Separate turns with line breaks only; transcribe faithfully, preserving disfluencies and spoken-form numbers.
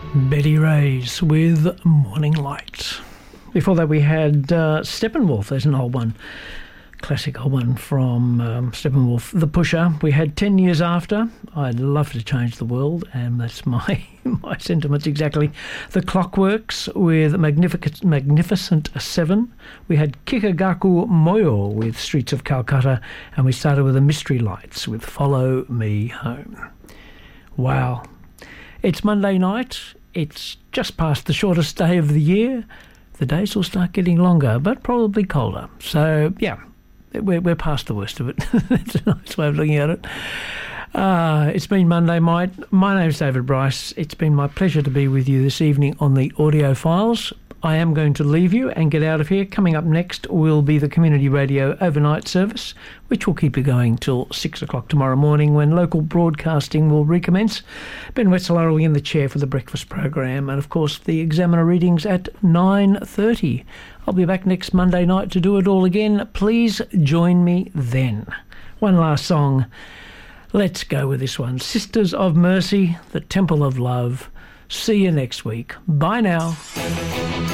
Betty Ray's with Morning Light. Before that we had uh, Steppenwolf. There's an old one, classic old one from um, Steppenwolf, The Pusher. We had ten years after. I'd love to change the world, and that's my my sentiments exactly. The Clockworks with Magnificent, Magnificent Seven. We had Kikagaku Moyo with Streets of Calcutta, and we started with the Mystery Lights with Follow Me Home. Wow. It's Monday night. It's just past the shortest day of the year. The days will start getting longer, but probably colder. So, yeah, we're, we're past the worst of it. That's a nice way of looking at it. Uh, it's been Monday night. My name's David Bryce. It's been my pleasure to be with you this evening on the Audio Files. I am going to leave you and get out of here. Coming up next will be the Community Radio overnight service, which will keep you going till six o'clock tomorrow morning when local broadcasting will recommence. Ben Wetzler will be in the chair for the breakfast program, and of course the Examiner readings at nine thirty. I'll be back next Monday night to do it all again. Please join me then. One last song. Let's go with this one. Sisters of Mercy, The Temple of Love. See you next week. Bye now.